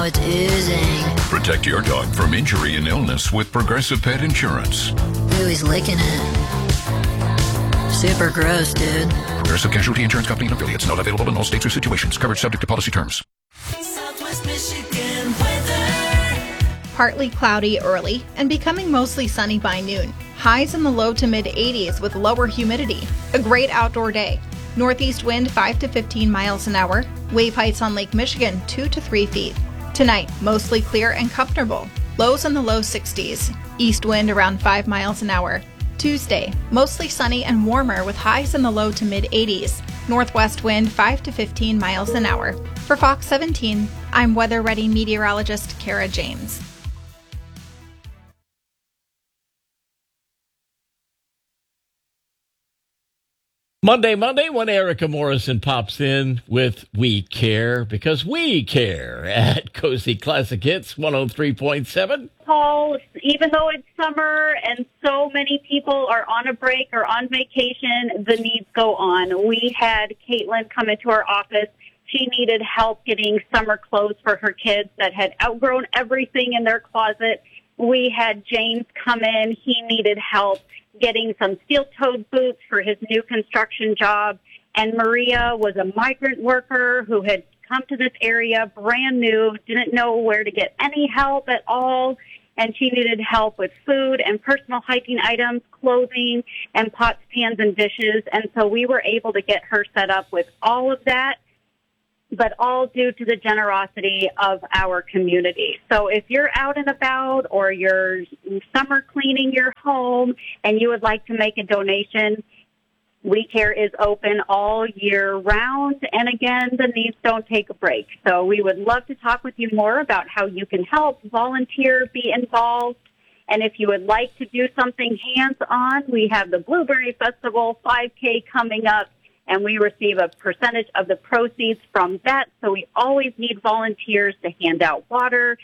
it's oozing. Protect your dog from injury and illness with Progressive Pet Insurance. Ooh, he's licking it. Super gross, dude. Progressive Casualty Insurance Company and affiliates. Not available in all states or situations. Coverage subject to policy terms. Southwest Michigan weather. Partly cloudy early and becoming mostly sunny by noon. Highs in the low to mid 80s with lower humidity. A great outdoor day. Northeast wind 5 to 15 miles an hour. Wave heights on Lake Michigan 2 to 3 feet. Tonight, mostly clear and comfortable. Lows in the low 60s. East wind around 5 miles an hour. Tuesday, mostly sunny and warmer with highs in the low to mid 80s. Northwest wind 5 to 15 miles an hour. For Fox 17, I'm Weather Ready meteorologist Kara James. Monday, when Erica Morrison pops in with We Care, because we care at Cozy Classic Hits 103.7. Paul, even though it's summer and so many people are on a break or on vacation, the needs go on. We had Caitlin come into our office. She needed help getting summer clothes for her kids that had outgrown everything in their closet. We had James come in. He needed help getting some steel-toed boots for his new construction job. And Maria was a migrant worker who had come to this area brand new, didn't know where to get any help at all. And she needed help with food and personal hygiene items, clothing, and pots, pans, and dishes. And so we were able to get her set up with all of that, but all due to the generosity of our community. So if you're out and about or you're summer cleaning your home and you would like to make a donation, We Care is open all year round. And again, the needs don't take a break. So we would love to talk with you more about how you can help, volunteer, be involved. And if you would like to do something hands-on, we have the Blueberry Festival 5K coming up, and we receive a percentage of the proceeds from that. So we always need volunteers to hand out water